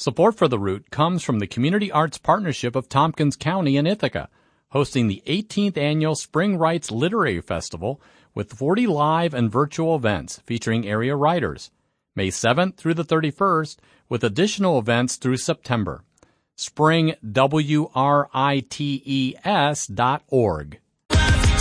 Support for the route comes from the Community Arts Partnership of Tompkins County in Ithaca, hosting the 18th Annual Spring Writes Literary Festival with 40 live and virtual events featuring area writers, May 7th through the 31st, with additional events through September. springwrites.org